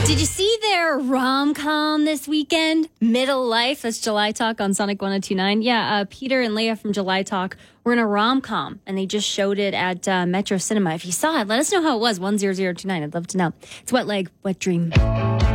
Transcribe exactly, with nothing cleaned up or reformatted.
Did you see their rom-com this weekend? Middle Life. That's July Talk on Sonic one oh two point nine. Yeah, uh, Peter and Leia from July Talk were in a rom-com, and they just showed it at uh, Metro Cinema. If you saw it, let us know how it was. one zero zero two nine. I'd love to know. It's Wet Leg, Wet Dream.